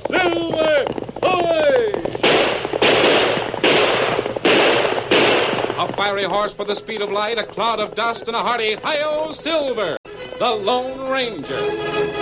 Silver, away! A fiery horse for the speed of light, a cloud of dust, and a hearty hi-yo, Silver, the Lone Ranger.